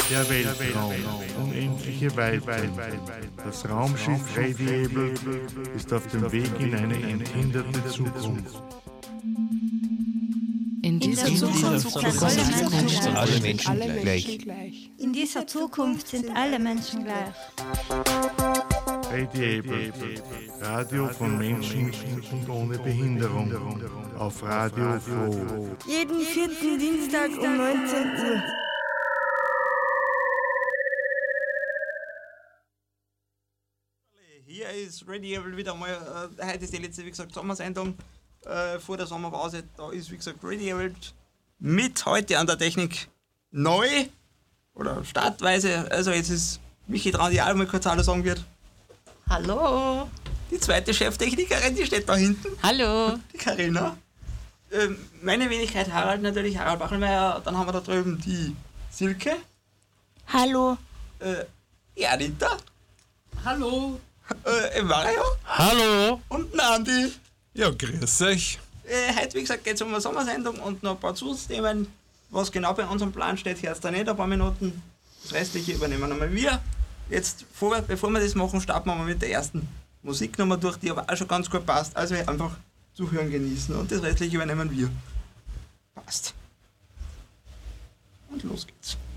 Der Weltraum, unendliche Weite. Das Raumschiff Radiable ist auf dem Weg in eine enthinderte Zukunft. In dieser Zukunft sind alle Menschen gleich. In dieser Zukunft sind alle Menschen gleich. Radiable, Radio von Menschen und ohne Behinderung. Auf Radio Froh. Jeden vierten Dienstag um 19 Uhr. Hier ist Radiable wieder mal. Heute ist die letzte, wie gesagt, Sommersendung vor der Sommerpause. Da ist, wie gesagt, Radiable mit heute an der Technik neu oder startweise. Also, jetzt ist Michi dran, die auch mal kurz Hallo sagen wird. Hallo. Die zweite Cheftechnikerin, die steht da hinten. Hallo. Die Carina. Meine Wenigkeit Harald natürlich, Harald Bachelmeier. Dann haben wir da drüben die Silke. Hallo. Die Anita. Hallo. Mario. Hallo. Und den Andi. Ja, grüß euch. Heute, wie gesagt, geht es um eine Sommersendung und noch ein paar Zusatzthemen. Was genau bei unserem Plan steht, hört da nicht ein paar Minuten. Das Restliche übernehmen einmal wir. Jetzt, bevor wir das machen, starten wir mal mit der ersten Musiknummer durch, die aber auch schon ganz gut passt. Also einfach zuhören, genießen und das Restliche übernehmen wir. Passt. Und los geht's.